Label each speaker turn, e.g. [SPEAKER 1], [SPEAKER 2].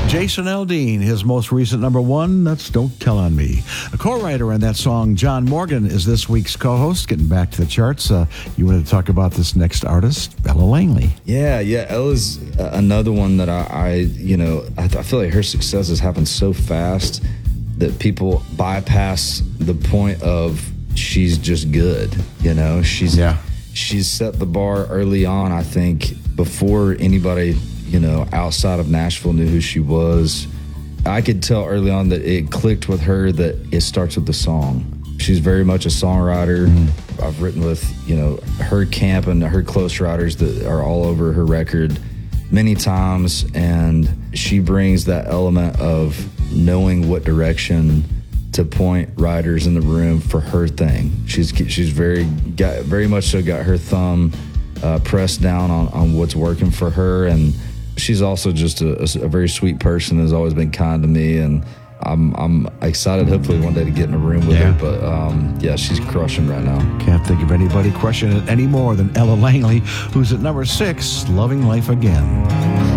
[SPEAKER 1] Jason Aldean, his most recent number one, that's Don't Tell on Me. A co-writer on that song, John Morgan, is this week's co-host. Getting back to the charts, you wanted to talk about this next artist, Ella Langley.
[SPEAKER 2] Yeah, Ella's another one that I feel like her success has happened so fast that people bypass the point of she's just good. She's set the bar early on, I think, before anybody outside of Nashville knew who she was. I could tell early on that it clicked with her that it starts with the song. She's very much a songwriter. Mm-hmm. I've written with, her camp and her close writers that are all over her record many times, and she brings that element of knowing what direction to point writers in the room for her thing. She's very much so got her thumb pressed down on what's working for her, and she's also just a very sweet person, has always been kind to me, and I'm excited hopefully one day to get in a room with her, but she's crushing right now.
[SPEAKER 1] Can't think of anybody crushing it any more than Ella Langley, who's at number 6, Loving Life Again.